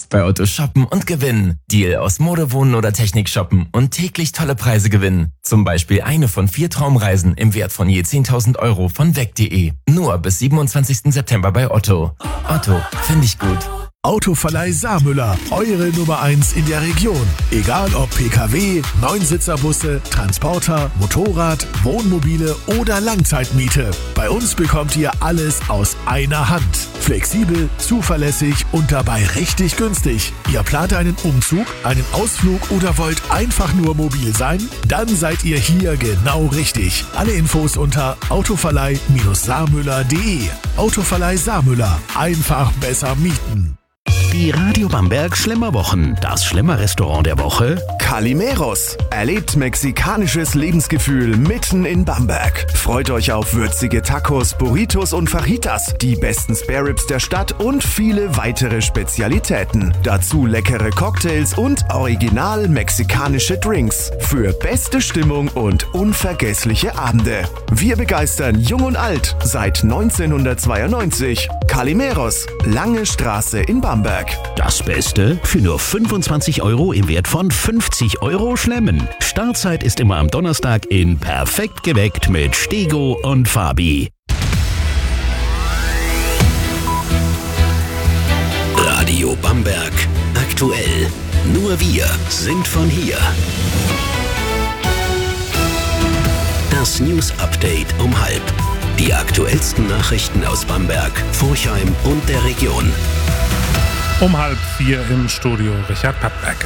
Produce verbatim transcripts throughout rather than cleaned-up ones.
Jetzt bei Otto shoppen und gewinnen. Deal aus Mode, Wohnen oder Technik shoppen und täglich tolle Preise gewinnen. Zum Beispiel eine von vier Traumreisen im Wert von je zehntausend Euro von weg punkt de. Nur bis siebenundzwanzigsten September bei Otto. Otto, finde ich gut. Autoverleih Saarmüller, eure Nummer eins in der Region. Egal ob P K W, Neunsitzer-Busse, Transporter, Motorrad, Wohnmobile oder Langzeitmiete. Bei uns bekommt ihr alles aus einer Hand. Flexibel, zuverlässig und dabei richtig günstig. Ihr plant einen Umzug, einen Ausflug oder wollt einfach nur mobil sein? Dann seid ihr hier genau richtig. Alle Infos unter autoverleih Saarmüller punkt de. Autoverleih Saarmüller. Einfach besser mieten. Die Radio Bamberg Schlemmerwochen. Das Schlemmerrestaurant der Woche. Calimeros. Erlebt mexikanisches Lebensgefühl mitten in Bamberg. Freut euch auf würzige Tacos, Burritos und Fajitas, die besten Spareribs der Stadt und viele weitere Spezialitäten. Dazu leckere Cocktails und original mexikanische Drinks. Für beste Stimmung und unvergessliche Abende. Wir begeistern jung und alt seit neunzehnhundertzweiundneunzig. Calimeros. Lange Straße in Bamberg. Das Beste für nur fünfundzwanzig Euro im Wert von fünfzig Euro Schlemmen. Startzeit ist immer am Donnerstag in Perfekt geweckt mit Stego und Fabi. Radio Bamberg. Aktuell. Nur wir sind von hier. Das News Update um halb. Die aktuellsten Nachrichten aus Bamberg, Forchheim und der Region. Um halb vier im Studio Richard Pattberg.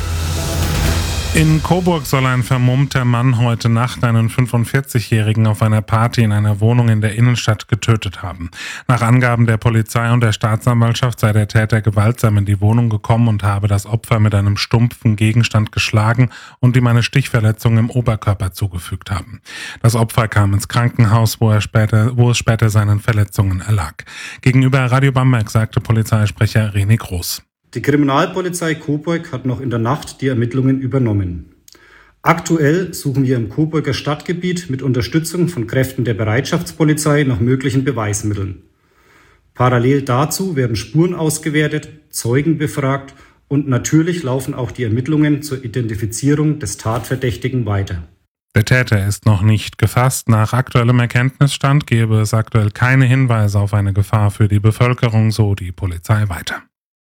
In Coburg soll ein vermummter Mann heute Nacht einen fünfundvierzigjährigen auf einer Party in einer Wohnung in der Innenstadt getötet haben. Nach Angaben der Polizei und der Staatsanwaltschaft sei der Täter gewaltsam in die Wohnung gekommen und habe das Opfer mit einem stumpfen Gegenstand geschlagen und ihm eine Stichverletzung im Oberkörper zugefügt haben. Das Opfer kam ins Krankenhaus, wo er später, wo es später seinen Verletzungen erlag. Gegenüber Radio Bamberg sagte Polizeisprecher René Groß. Die Kriminalpolizei Coburg hat noch in der Nacht die Ermittlungen übernommen. Aktuell suchen wir im Coburger Stadtgebiet mit Unterstützung von Kräften der Bereitschaftspolizei nach möglichen Beweismitteln. Parallel dazu werden Spuren ausgewertet, Zeugen befragt und natürlich laufen auch die Ermittlungen zur Identifizierung des Tatverdächtigen weiter. Der Täter ist noch nicht gefasst. Nach aktuellem Erkenntnisstand gebe es aktuell keine Hinweise auf eine Gefahr für die Bevölkerung, so die Polizei weiter.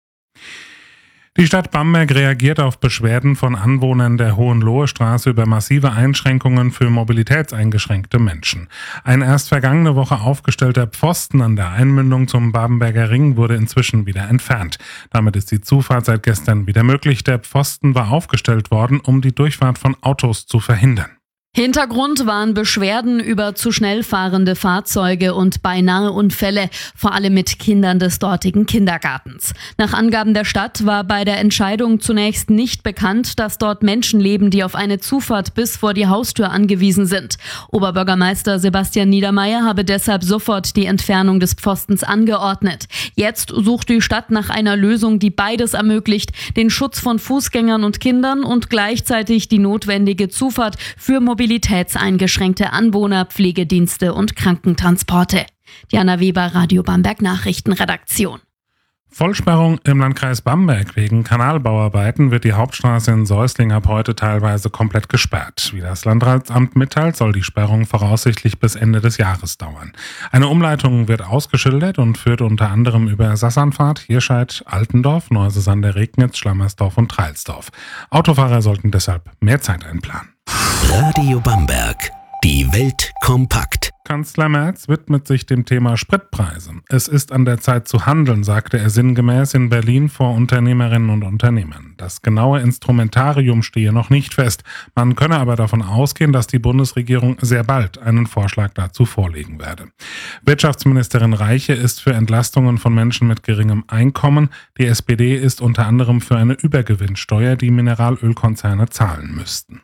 Die Stadt Bamberg reagiert auf Beschwerden von Anwohnern der Hohenlohestraße über massive Einschränkungen für mobilitätseingeschränkte Menschen. Ein erst vergangene Woche aufgestellter Pfosten an der Einmündung zum Babenberger Ring wurde inzwischen wieder entfernt. Damit ist die Zufahrt seit gestern wieder möglich. Der Pfosten war aufgestellt worden, um die Durchfahrt von Autos zu verhindern. Hintergrund waren Beschwerden über zu schnell fahrende Fahrzeuge und beinahe Unfälle, vor allem mit Kindern des dortigen Kindergartens. Nach Angaben der Stadt war bei der Entscheidung zunächst nicht bekannt, dass dort Menschen leben, die auf eine Zufahrt bis vor die Haustür angewiesen sind. Oberbürgermeister Sebastian Niedermeyer habe deshalb sofort die Entfernung des Pfostens angeordnet. Jetzt sucht die Stadt nach einer Lösung, die beides ermöglicht, den Schutz von Fußgängern und Kindern und gleichzeitig die notwendige Zufahrt für mobilitätseingeschränkte Anwohner, Pflegedienste und Krankentransporte. Diana Weber, Radio Bamberg Nachrichtenredaktion. Vollsperrung im Landkreis Bamberg. Wegen Kanalbauarbeiten wird die Hauptstraße in Säusling ab heute teilweise komplett gesperrt. Wie das Landratsamt mitteilt, soll die Sperrung voraussichtlich bis Ende des Jahres dauern. Eine Umleitung wird ausgeschildert und führt unter anderem über Sassanfahrt, Hirscheid, Altendorf, Neuses an der Regnitz, Schlammersdorf und Treilsdorf. Autofahrer sollten deshalb mehr Zeit einplanen. Radio Bamberg. Die Welt kompakt. Kanzler Merz widmet sich dem Thema Spritpreise. Es ist an der Zeit zu handeln, sagte er sinngemäß in Berlin vor Unternehmerinnen und Unternehmern. Das genaue Instrumentarium stehe noch nicht fest. Man könne aber davon ausgehen, dass die Bundesregierung sehr bald einen Vorschlag dazu vorlegen werde. Wirtschaftsministerin Reiche ist für Entlastungen von Menschen mit geringem Einkommen. Die S P D ist unter anderem für eine Übergewinnsteuer, die Mineralölkonzerne zahlen müssten.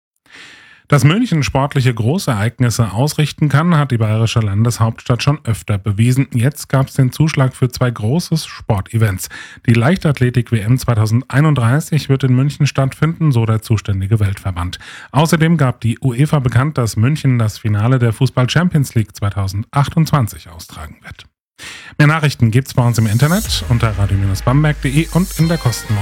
Dass München sportliche Großereignisse ausrichten kann, hat die bayerische Landeshauptstadt schon öfter bewiesen. Jetzt gab es den Zuschlag für zwei große Sportevents. Die Leichtathletik-W M zweitausendeinunddreißig wird in München stattfinden, so der zuständige Weltverband. Außerdem gab die UEFA bekannt, dass München das Finale der Fußball-Champions League zweitausendachtundzwanzig austragen wird. Mehr Nachrichten gibt's bei uns im Internet unter radio Bindestrich bamberg punkt de und in der kostenlosen